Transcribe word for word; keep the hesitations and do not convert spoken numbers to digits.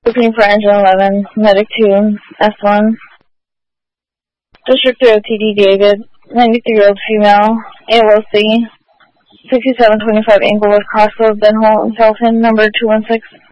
Looking for engine eleven, medic two, S one. District three O T D David, ninety-three-year-old female, A L O C, sixty-seven twenty-five Englewood Crossroad, Ben Hall, Felton, number two one six.